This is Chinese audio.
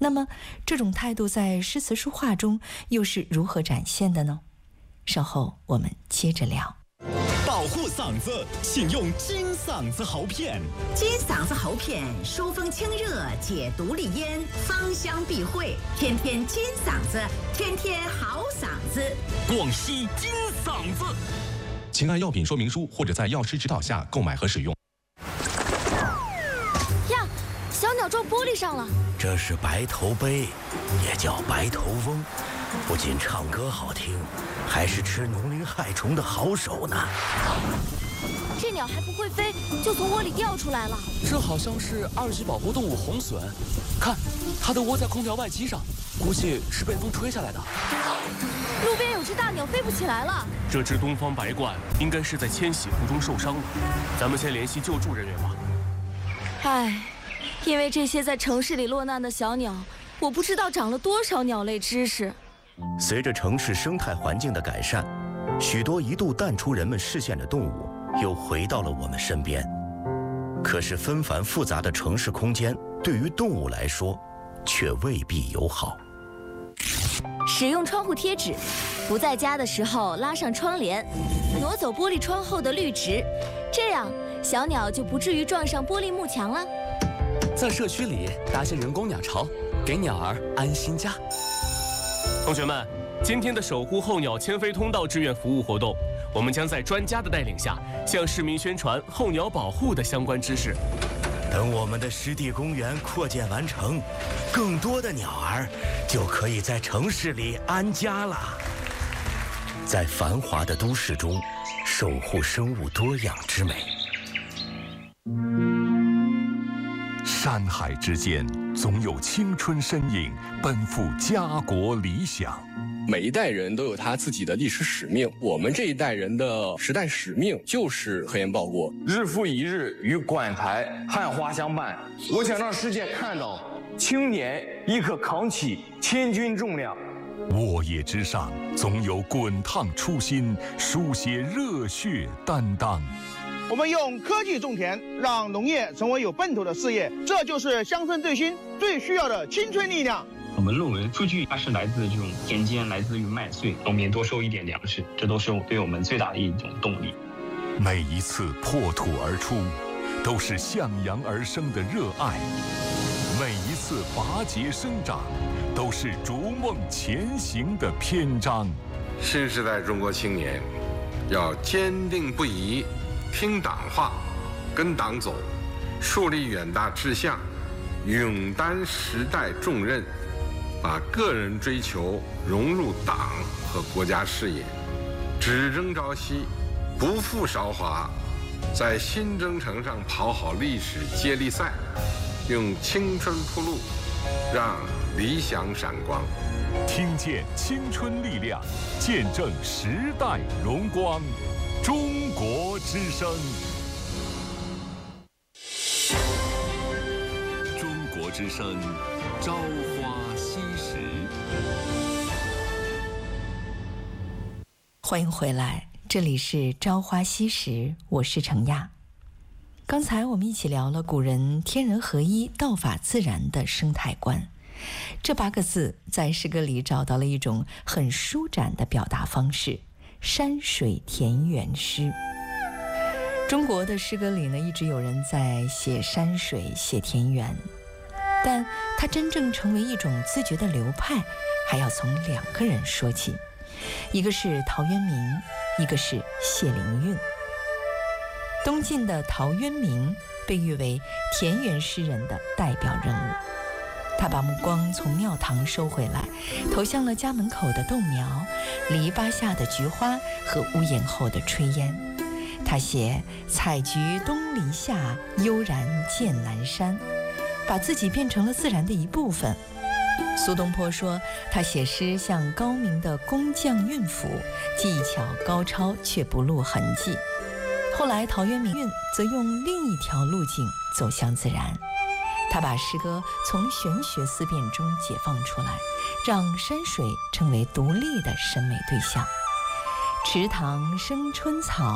那么，这种态度在诗词书画中又是如何展现的呢？稍后我们接着聊。 保护嗓子，请用金嗓子喉片。 金嗓子喉片疏风清热，解毒利咽，芳香避秽，天天金嗓子，天天好嗓子。 广西金嗓子，请按药品说明书或者在药师指导下购买和使用。 呀，小鸟撞玻璃上了。 这是白头鹎，也叫白头翁，不仅唱歌好听，还是吃农林害虫的好手呢。 这鸟还不会飞，就从窝里掉出来了。 这好像是二级保护动物红隼，看，它都窝在空调外机上，估计是被风吹下来的。 路边有只大鸟飞不起来了。 这只东方白鹳应该是在迁徙途中受伤了，咱们先联系救助人员吧。 唉，因为这些在城市里落难的小鸟，我不知道长了多少鸟类知识。 随着城市生态环境的改善，许多一度淡出人们视线的动物又回到了我们身边。可是纷繁复杂的城市空间对于动物来说却未必友好。 使用窗户贴纸，不在家的时候拉上窗帘，挪走玻璃窗后的绿植，这样小鸟就不至于撞上玻璃幕墙了。 在社区里搭些人工鸟巢，给鸟儿安心家。 同学们，今天的守护候鸟迁飞通道志愿服务活动，我们将在专家的带领下，向市民宣传候鸟保护的相关知识。 等我们的湿地公园扩建完成，更多的鸟儿就可以在城市里安家了。在繁华的都市中，守护生物多样之美。 山海之间，总有青春身影奔赴家国理想。 每一代人都有他自己的历史使命，我们这一代人的时代使命就是核研报国。 日复一日与馆台汉花相伴，我想让世界看到青年亦可扛起千钧重量。 沃野之上，总有滚烫初心，书写热血担当。 我们用科技种田，让农业成为有奔头的事业，这就是乡村振兴最需要的青春力量。 我们论文数据它是来自这种田间，来自于麦穗，农民多收一点粮食，这都是对我们最大的一种动力。 每一次破土而出，都是向阳而生的热爱；每一次拔节生长，都是逐梦前行的篇章。 新时代中国青年要坚定不移听党话，跟党走，树立远大志向，勇担时代重任，把个人追求融入党和国家事业，只争朝夕，不负韶华，在新征程上跑好历史接力赛，用青春铺路，让理想闪光。 听见青春力量，见证时代荣光。中国之声，中国之声，朝花夕拾。 欢迎回来，这里是朝花夕拾，我是程亚。刚才我们一起聊了古人天人合一、道法自然的生态观。这8个字在诗歌里找到了一种很舒展的表达方式——山水田园诗。中国的诗歌里呢，一直有人在写山水、写田园，但它真正成为一种自觉的流派，还要从2个人说起，一个是陶渊明，一个是谢灵运。东晋的陶渊明被誉为田园诗人的代表人物，他把目光从庙堂收回来，投向了家门口的豆苗、篱笆下的菊花和屋檐后的炊烟。他写采菊东篱下，悠然见南山，把自己变成了自然的一部分。苏东坡说，他写诗像高明的工匠运斧，技巧高超却不露痕迹。后来陶渊明则用另一条路径走向自然，他把诗歌从玄学思辨中解放出来，让山水成为独立的审美对象。池塘生春草，